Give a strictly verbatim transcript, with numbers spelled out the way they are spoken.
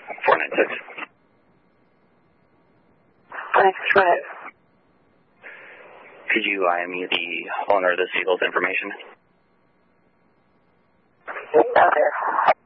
four nine six. Thanks, right. Could you I M E the owner of this vehicle's information? Out there.